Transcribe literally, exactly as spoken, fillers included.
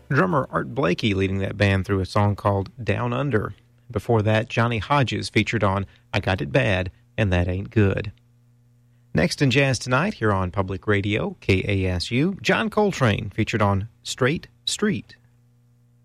Drummer Art Blakey leading that band through a song called Down Under. Before that, Johnny Hodges featured on I Got It Bad, and That Ain't Good. Next in Jazz Tonight, here on Public Radio, K A S U, John Coltrane featured on Straight Street.